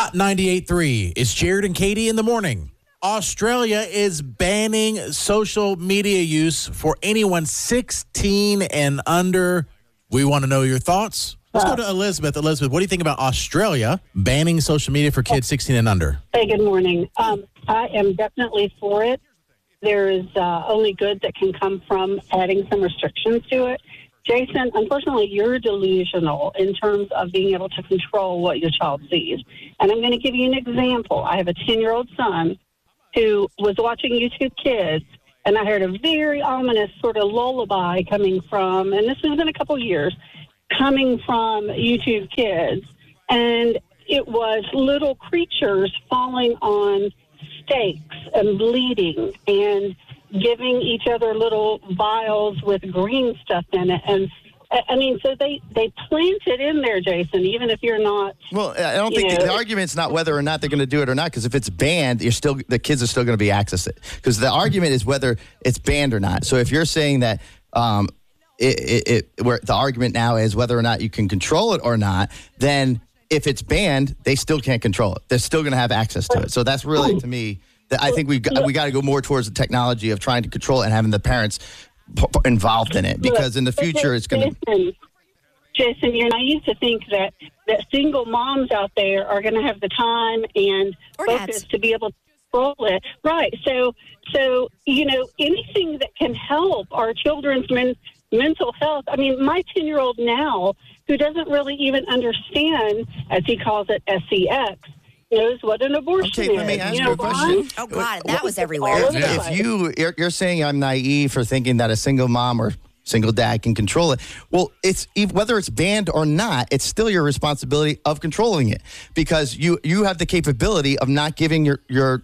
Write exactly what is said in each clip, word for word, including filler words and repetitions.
Hot ninety-eight point three. It's Jared and Katie in the morning. Australia is banning social media use for anyone sixteen and under. We want to know your thoughts. Let's go to Elizabeth. Elizabeth, what do you think about Australia banning social media for kids sixteen and under? Hey, good morning. Um, I am definitely for it. There is uh, only good that can come from adding some restrictions to it. Jason, unfortunately, you're delusional in terms of being able to control what your child sees. And I'm going to give you an example. I have a ten-year-old son who was watching YouTube Kids, and I heard a very ominous sort of lullaby coming from, and this has been a couple years, coming from YouTube Kids. And it was little creatures falling on stakes and bleeding and giving each other little vials with green stuff in it. And I mean, so they, they plant it in there, Jason, even if you're not. Well, I don't think know, the argument's not whether or not they're going to do it or not, because if it's banned, you're still the kids are still going to be accessed it. Because the argument is whether it's banned or not. So if you're saying that um, it, it, it where the argument now is whether or not you can control it or not, then if it's banned, they still can't control it. They're still going to have access to it. So that's really, to me, that I think we got, we got to go more towards the technology of trying to control it and having the parents p- p- involved in it, because in the future it's going to. Jason, you're naive to think that, that single moms out there are going to have the time and or focus dads. to be able to control it. Right. So, so you know, anything that can help our children's men, mental health. I mean, my ten-year-old now, who doesn't really even understand, as he calls it, S E X, knows what an abortion Okay, is. let me ask you you know a question. Oh, God, that was All everywhere. over the If place. you you're, you're saying I'm naive for thinking that a single mom or single dad can control it, well, it's whether it's banned or not, it's still your responsibility of controlling it, because you you have the capability of not giving your your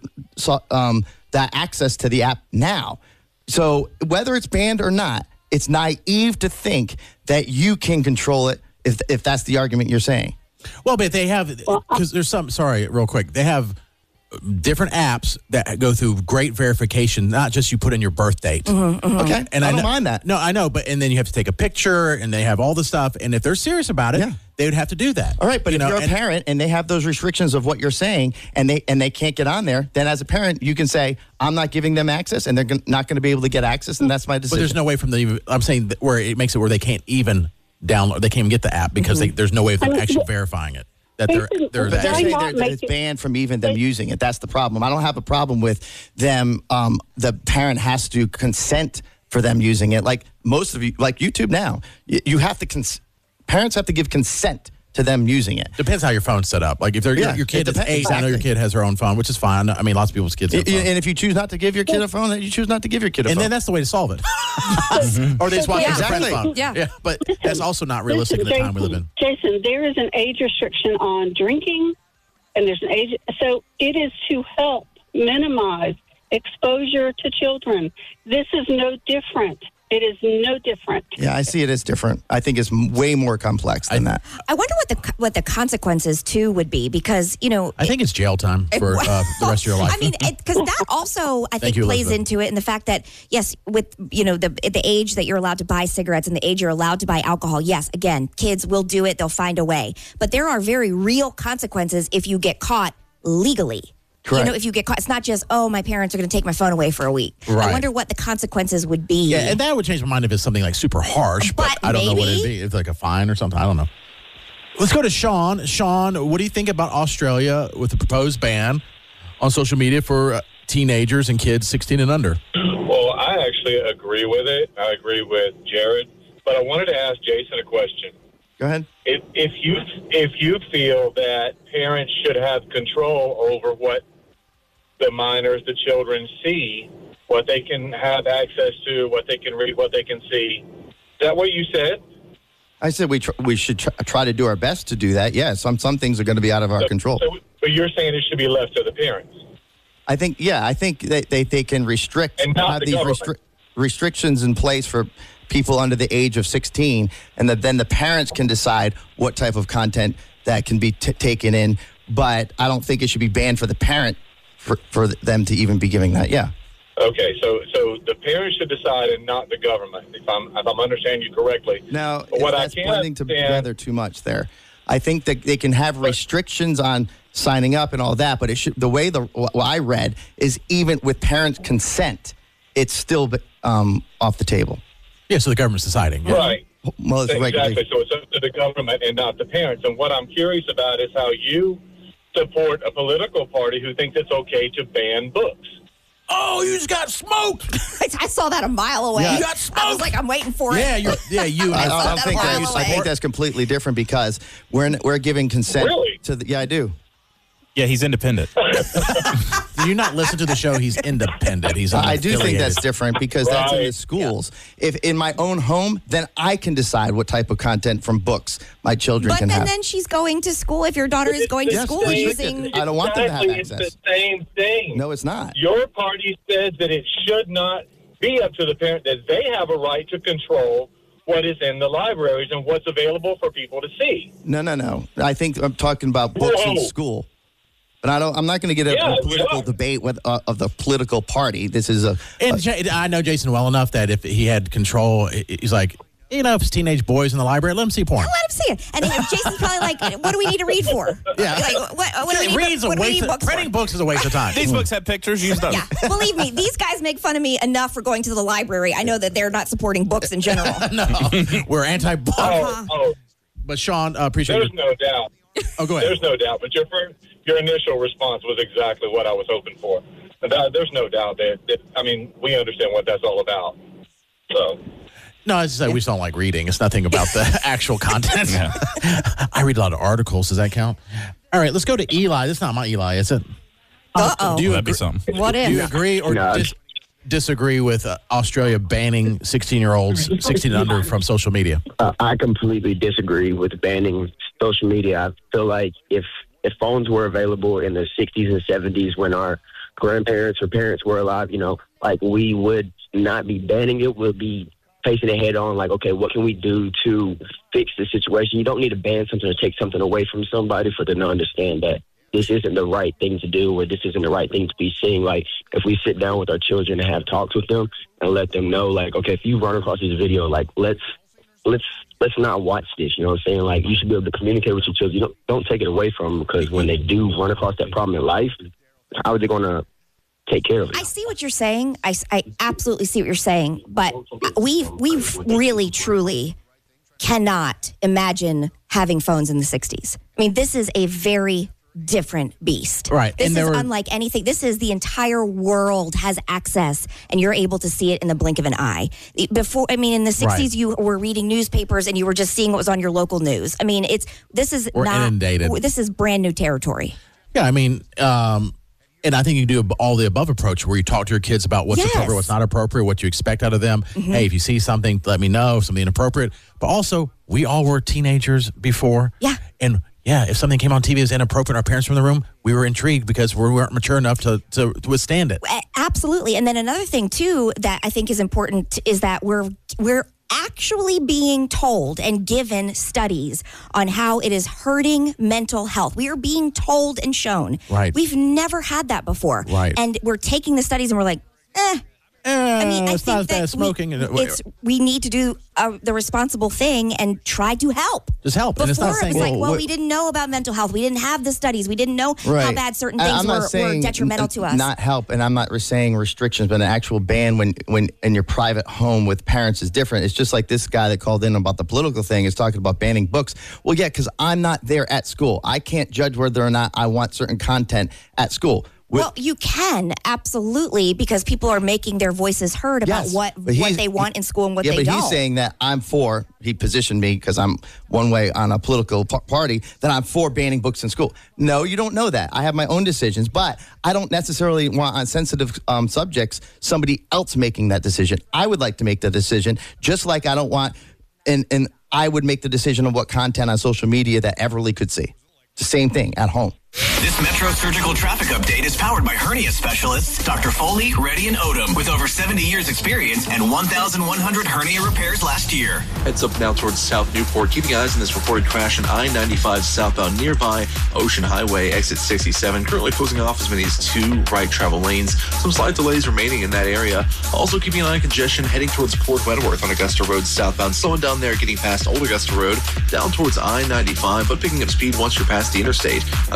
um that access to the app now. So whether it's banned or not, it's naive to think that you can control it if if that's the argument you're saying. Well, but they have, because there's some, sorry, real quick, they have different apps that go through great verification, not just you put in your birth date. Mm-hmm, mm-hmm. Okay, And I, I don't know, mind that. No, I know, but and then you have to take a picture, and they have all the stuff, and if they're serious about it, Yeah. they would have to do that. All right, but you if know, you're a and- parent and they have those restrictions of what you're saying, and they and they can't get on there, then as a parent you can say, I'm not giving them access, and they're gon- not going to be able to get access, and that's my But decision. there's no way from the, I'm saying that where it makes it where they can't even download, they can't even get the app because they, there's no way of them I mean, actually well, verifying it. That they're, they're But that they're Why saying not they're- that make it's it- banned from even them using it. That's the problem. I don't have a problem with them. Um, the parent has to consent for them using it. Like most of you, like YouTube now, you, you have to. Cons- parents have to give consent to them using it. Depends how your phone's set up. Like if they're Yeah, your, your kid it is depends- eight, I know your exactly. kid has her own phone, which is fine. I mean, lots of people's kids have Y- y- phones. And if you choose not to give your kid a phone, then you choose not to give your kid a And phone. then that's the way to solve it. Or they just walk Yeah. into a friend's Exactly. phone. Yeah. But that's also not realistic in the Listen, time we live in. Jason, there is an age restriction on drinking, and there's an age. So it is to help minimize exposure to children. This is no different. It is no different. Yeah, I see it as different. I think it's m- way more complex than that. I wonder what the what the consequences too would be, because you know. I think it's jail time for uh, the rest of your life. I mean, because that also I think you, plays Elizabeth. into it, and the fact that yes, with you know the at the age that you're allowed to buy cigarettes and the age you're allowed to buy alcohol, yes, again, kids will do it; they'll find a way. But there are very real consequences if you get caught legally. Correct. You know, if you get caught, it's not just oh, my parents are going to take my phone away for a week. Right. I wonder what the consequences would be. yeah, and that would change my mind if it's something like super harsh, but, But I don't know what it'd maybe. be. If it's like a fine or something, I don't know. Let's go to Sean. Sean, what do you think about Australia with the proposed ban on social media for uh, teenagers and kids sixteen and under? Well, I actually agree with it. I agree with Jared. But I wanted to ask Jason a question. Go ahead. If, if you if you feel that parents should have control over what the minors, the children see, what they can have access to, what they can read, what they can see, is that what you said? I said we tr- we should tr- try to do our best to do that. Yeah, some some things are going to be out of our So- control. So, but you're saying it should be left to the parents. I think, yeah, I think they, they, they can restrict, And not have the these government. restri- restrictions in place for people under the age of sixteen, and that then the parents can decide what type of content that can be t- taken in. But I don't think it should be banned for the parent for, for them to even be giving that. Yeah. Okay, so so the parents should decide and not the government, if I'm if I'm understanding you correctly. Now, But what I that's can't blending understand- together too much there. I think that they can have restrictions on signing up and all that. But it should, the way the what I read is even with parents' consent, it's still um, off the table. Yeah, so the government's deciding. Yeah. Right. Well, it's Exactly. regulation. So it's up to the government and not the parents. And what I'm curious about is how you support a political party who thinks it's okay to ban books. Oh, you just got smoked. I saw that a mile away. Yeah. You got smoked. I was like, I'm waiting for Yeah, it. you're, yeah, you. I, I, saw don't that think a mile that's, I away. think that's completely different because we're in, we're giving consent Really? to the. Yeah, I do. Yeah, he's independent. Do you not listen to the show? He's independent. He's I do think that's unaffiliated. different because that's in the Right. schools. If in my own home, then I can decide what type of content from books my children But can then, have. then she's going to school. If your daughter is going to Yes, school they're using. restricted. I don't want them to have Exactly, access. It's the same thing. No, it's not. Your party says that it should not be up to the parent, that they have a right to control what is in the libraries and what's available for people to see. No, no, no. I think I'm talking about books in Whoa. school. But I don't. I'm not going to get a, Yeah, a political yeah. debate with uh, of the political party. This is a. And Ja- I know Jason well enough that if he had control, he- he's like, you know, if it's teenage boys in the library, let them see porn. Let him see it. And if Jason's probably like, what do we need to read for? Yeah. Like, what, what do we need, Reading's a what do we waste need of, books for? printing books is a waste of time. These books have pictures. Use those. Yeah, believe me, these guys make fun of me enough for going to the library. I know that they're not supporting books in general. No, we're anti-book. Oh, oh, But Sean, uh, appreciate there's your. no doubt. Oh, go ahead. There's no doubt. But your first, your initial response was exactly what I was hoping for. And that, there's no doubt that, that, I mean, we understand what that's all about. So, No, I just say we just don't like reading. It's nothing about the actual content. I read a lot of articles. Does that count? All right, let's go to Eli. This is not my Eli, is it? Uh-oh. Do you That'd be agree, something. What do you if? agree or No. dis- disagree with uh, Australia banning sixteen-year-olds, sixteen and under, from social media? Uh, I completely disagree with banning social media. I feel like if if phones were available in the sixties and seventies when our grandparents or parents were alive, you know, like we would not be banning it. We'll be facing it head on, like, okay, what can we do to fix the situation? You don't need to ban something or take something away from somebody for them to understand that this isn't the right thing to do or this isn't the right thing to be seeing. Like, if we sit down with our children and have talks with them and let them know, like, okay, if you run across this video, like, let's let's let's not watch this. You know what I'm saying? Like, you should be able to communicate with your children. You don't don't take it away from them, because when they do run across that problem in life, how are they going to take care of it? I see what you're saying. I, I absolutely see what you're saying. But we we really, truly cannot imagine having phones in the sixties. I mean, this is a very different beast. Right, This and is there were- unlike anything. This is the entire world has access, and you're able to see it in the blink of an eye. Before, I mean, in the sixties, you were reading newspapers and you were just seeing what was on your local news. I mean, it's this is We're not inundated. This is brand new territory. Yeah, I mean, um, and I think you do all the above approach where you talk to your kids about what's Yes. appropriate, what's not appropriate, what you expect out of them. Hey, if you see something, let me know, something inappropriate. But also, we all were teenagers before. Yeah. And yeah, if something came on T V as inappropriate and our parents were in the room, we were intrigued because we weren't mature enough to, to, to withstand it. A- Absolutely. And then another thing too that I think is important is that we're we're actually being told and given studies on how it is hurting mental health. We are being told and shown. Right. We've never had that before. Right. And we're taking the studies and we're like, eh. Uh, I mean, I it's think not as bad that as smoking. We, and- it's, we need to do uh, the responsible thing and try to help. Just help. And it's Before not it saying, was like, Whoa, well, what- we didn't know about mental health. We didn't have the studies. We didn't know how Right. bad certain I- things I'm not were, were saying detrimental to us. Not help, and I'm not saying restrictions, but an actual ban when when in your private home with parents is different. It's just like this guy that called in about the political thing is talking about banning books. Well, yeah, because I'm not there at school. I can't judge whether or not I want certain content at school. With- Well, you can absolutely, because people are making their voices heard about Yes, what but what he's- they want in school and what yeah, they but don't. he's saying that I'm for, he positioned me because I'm one way on a political p- party, that I'm for banning books in school. No, you don't know that. I have my own decisions, but I don't necessarily want on sensitive um, subjects somebody else making that decision. I would like to make the decision, just like I don't want, and, and I would make the decision of what content on social media that Everly could see. It's the same thing at home. This Metro Surgical Traffic Update is powered by hernia specialists Doctor Foley, Reddy, and Odom, with over seventy years experience and one thousand one hundred hernia repairs last year. Heads up now towards South Newport. Keeping eyes on this reported crash on I ninety-five southbound nearby Ocean Highway, exit sixty-seven. Currently closing off as many as two right travel lanes. Some slight delays remaining in that area. Also keeping an eye on congestion heading towards Port Wentworth on Augusta Road southbound. Slowing down there, getting past Old Augusta Road, down towards I ninety-five, but picking up speed once you're past the interstate. Another traffic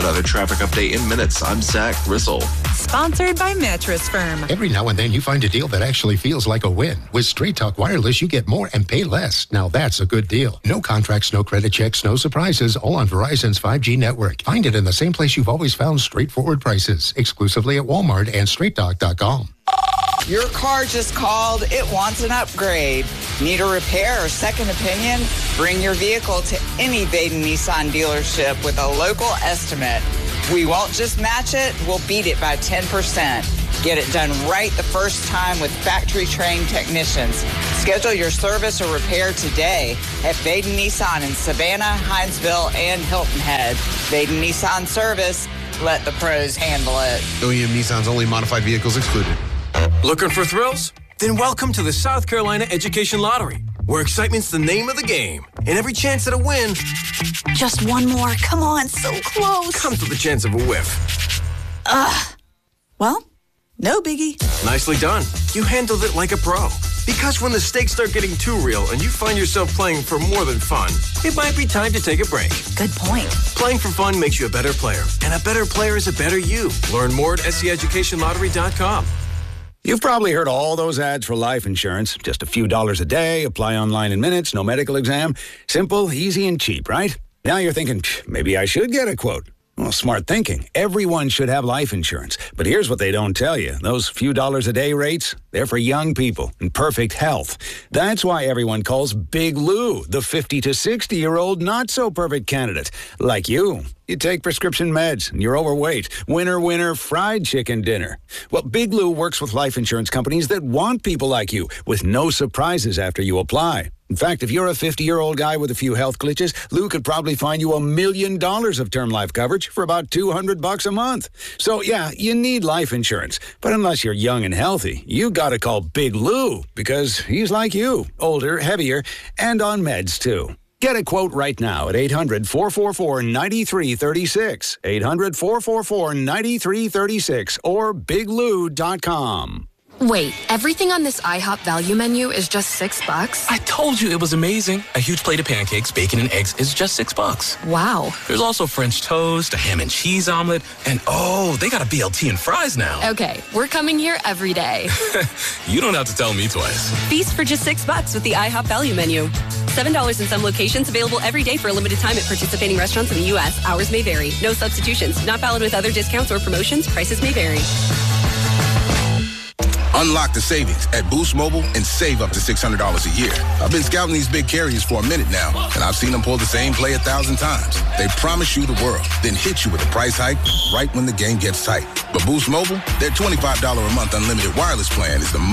traffic update in minutes. I'm Zach Grisel. Sponsored by Mattress Firm. Every now and then you find a deal that actually feels like a win. With Straight Talk Wireless, you get more and pay less. Now that's a good deal. No contracts, no credit checks, no surprises, all on Verizon's five G network. Find it in the same place you've always found straightforward prices, exclusively at Walmart and straight talk dot com. Your car just called. It wants an upgrade. Need a repair or second opinion? Bring your vehicle to any Baden Nissan dealership with a local estimate. We won't just match it, we'll beat it by ten percent. Get it done right the first time with factory-trained technicians. Schedule your service or repair today at Baden Nissan in Savannah, Hinesville, and Hilton Head. Baden Nissan Service. Let the pros handle it. O E M Nissan's only modified vehicles excluded. Looking for thrills? Then welcome to the South Carolina Education Lottery, where excitement's the name of the game. And every chance at a win... Just one more. Come on, so close. ...comes with a chance of a whiff. Ugh. Well, no biggie. Nicely done. You handled it like a pro. Because when the stakes start getting too real and you find yourself playing for more than fun, it might be time to take a break. Good point. Playing for fun makes you a better player. And a better player is a better you. Learn more at S C education lottery dot com. You've probably heard all those ads for life insurance. Just a few dollars a day, apply online in minutes, no medical exam. Simple, easy, and cheap, right? Now you're thinking, maybe I should get a quote. Well, smart thinking. Everyone should have life insurance. But here's what they don't tell you. Those few dollars a day rates, they're for young people in perfect health. That's why everyone calls Big Lou the fifty to sixty-year-old not-so-perfect candidate. Like you. You take prescription meds, and you're overweight. Winner, winner, fried chicken dinner. Well, Big Lou works with life insurance companies that want people like you, with no surprises after you apply. In fact, if you're a fifty-year-old guy with a few health glitches, Lou could probably find you a million dollars of term life coverage for about two hundred bucks a month. So, yeah, you need life insurance. But unless you're young and healthy, you gotta call Big Lou, because he's like you, older, heavier, and on meds, too. Get a quote right now at eight hundred, four four four, nine three three six, eight hundred, four four four, nine three three six, or big lou dot com. Wait, everything on this IHOP value menu is just six bucks? I told you it was amazing. A huge plate of pancakes, bacon, and eggs is just six bucks. Wow. There's also French toast, a ham and cheese omelet, and oh, they got a B L T and fries now. Okay, we're coming here every day. You don't have to tell me twice. Feast for just six bucks with the IHOP value menu. Seven dollars in some locations, available every day for a limited time at participating restaurants in the U S. Hours may vary. No substitutions. Not valid with other discounts or promotions. Prices may vary. Unlock the savings at Boost Mobile and save up to six hundred dollars a year. I've been scouting these big carriers for a minute now, and I've seen them pull the same play a thousand times. They promise you the world, then hit you with a price hike right when the game gets tight. But Boost Mobile, their twenty-five dollars a month unlimited wireless plan is the